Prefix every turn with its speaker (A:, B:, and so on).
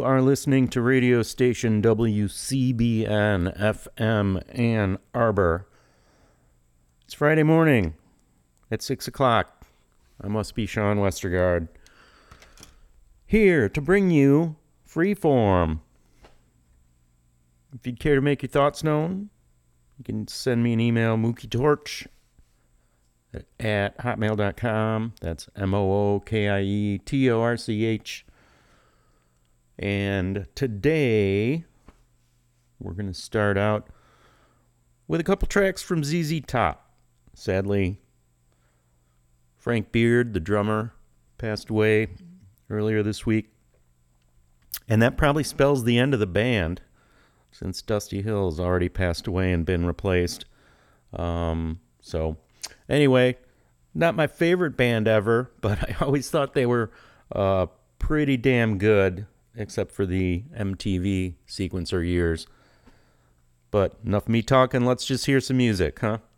A: You are listening to radio station WCBN FM Ann Arbor. It's Friday morning at 6 o'clock. I must be Sean Westergaard, here to bring you Freeform. If you'd care to make your thoughts known, you can send me an email, mookietorch at hotmail.com. That's MOOKIETORCH. And today, we're going to start out with a couple tracks from ZZ Top. Sadly, Frank Beard, the drummer, passed away earlier this week. And that probably spells the end of the band, since Dusty Hill's already passed away and been replaced. So, anyway, not my favorite band ever, but I always thought they were pretty damn good, except for the MTV sequencer years. But enough of me talking, let's just hear some music, huh?